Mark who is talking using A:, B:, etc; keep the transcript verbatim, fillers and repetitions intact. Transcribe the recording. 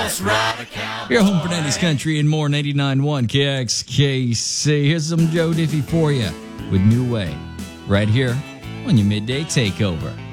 A: You're home for nineties Country and more, ninety-nine point one K X K C. Here's some Joe Diffie for you with New Way, right here on your Midday Takeover.